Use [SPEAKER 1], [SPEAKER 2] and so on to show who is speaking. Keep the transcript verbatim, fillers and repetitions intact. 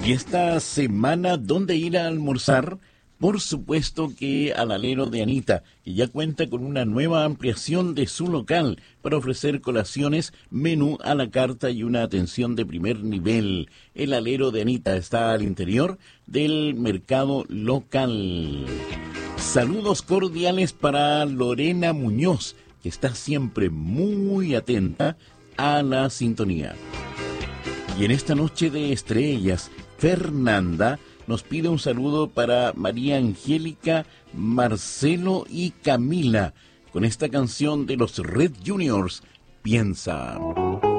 [SPEAKER 1] Y esta semana, ¿dónde ir a almorzar? Por supuesto que al alero de Anita, que ya cuenta con una nueva ampliación de su local para ofrecer colaciones, menú a la carta y una atención de primer nivel. El alero de Anita está al interior del mercado local. Saludos cordiales para Lorena Muñoz, que está siempre muy atenta a la sintonía. Y en esta noche de estrellas, Fernanda nos pide un saludo para María Angélica, Marcelo y Camila, con esta canción de los Red Juniors, Piensa.